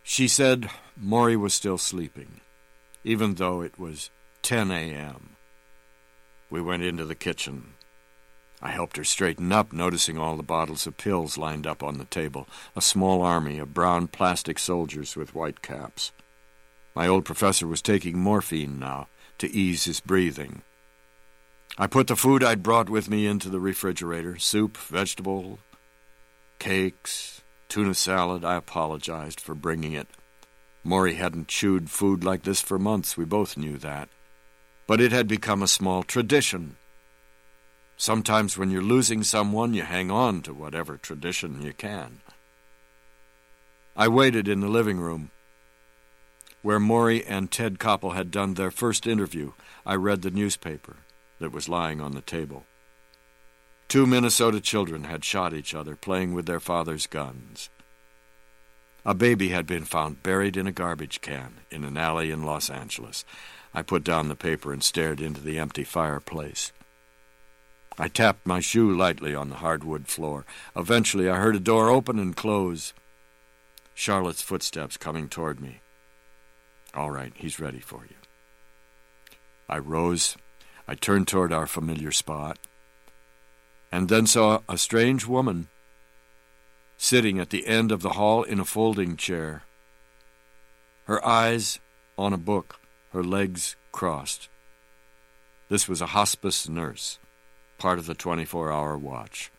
She said Maury was still sleeping, even though it was 10 a.m. We went into the kitchen. I helped her straighten up, noticing all the bottles of pills lined up on the table, a small army of brown plastic soldiers with white caps. My old professor was taking morphine now to ease his breathing. I put the food I'd brought with me into the refrigerator, soup, vegetable, cakes, tuna salad. I apologized for bringing it. Maury hadn't chewed food like this for months, we both knew that. But it had become a small tradition. Sometimes when you're losing someone, you hang on to whatever tradition you can. I waited in the living room, where Maury and Ted Koppel had done their first interview. I read the newspaper that was lying on the table. 2 Minnesota children had shot each other, playing with their father's guns. A baby had been found buried in a garbage can in an alley in Los Angeles. I put down the paper and stared into the empty fireplace. I tapped my shoe lightly on the hardwood floor. Eventually, I heard a door open and close. Charlotte's footsteps coming toward me. All right, he's ready for you. I rose. I turned toward our familiar spot, and then saw a strange woman sitting at the end of the hall in a folding chair. Her eyes on a book, her legs crossed. This was a hospice nurse, part of the 24-hour watch.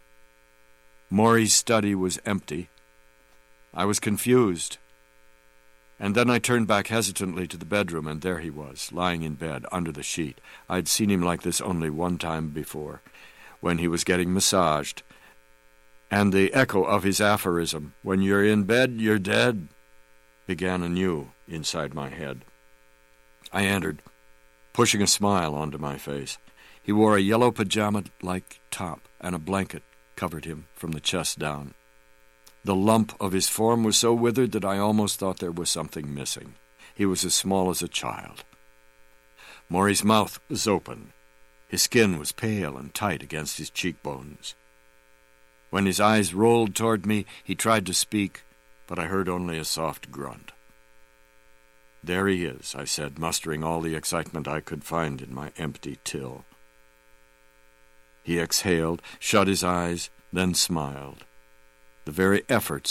Maury's study was empty. I was confused. And then I turned back hesitantly to the bedroom, and there he was, lying in bed under the sheet. I'd seen him like this only one time before, when he was getting massaged. And the echo of his aphorism, "When you're in bed, you're dead," began anew inside my head. I entered, pushing a smile onto my face. He wore a yellow pajama-like top, and a blanket covered him from the chest down. The lump of his form was so withered that I almost thought there was something missing. He was as small as a child. Maury's mouth was open. His skin was pale and tight against his cheekbones. When his eyes rolled toward me, he tried to speak, but I heard only a soft grunt. "There he is," I said, mustering all the excitement I could find in my empty till. He exhaled, shut his eyes, then smiled. The very efforts